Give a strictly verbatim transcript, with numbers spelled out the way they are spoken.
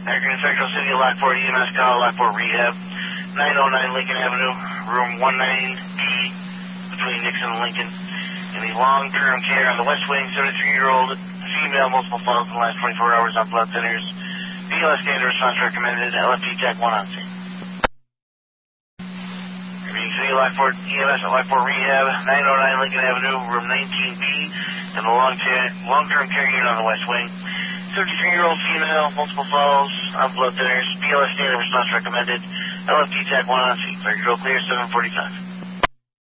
Akron Central City, Lockport E M S call, Lockport Rehab, nine oh nine Lincoln Avenue, room one nine B, between Nixon and Lincoln. In the long-term care on the West Wing, seventy-three-year-old female, multiple falls in the last twenty-four hours on blood thinners. B L S standard response recommended, L F T tech one on scene. Remaining City, Lockport E M S at Lockport Rehab, nine oh nine Lincoln Avenue, room nineteen B, in the long-term care unit on the West Wing. thirty-three-year-old female, multiple falls on blood thinners. B L S standard response recommended, L F T tech one on scene. Ready to go clear, seven forty-five.